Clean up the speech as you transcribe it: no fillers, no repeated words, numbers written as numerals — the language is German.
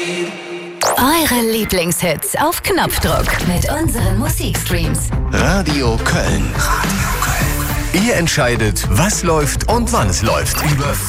Eure Lieblingshits auf Knopfdruck mit unseren Musikstreams. Radio Köln. Ihr entscheidet, was läuft und wann es läuft. Über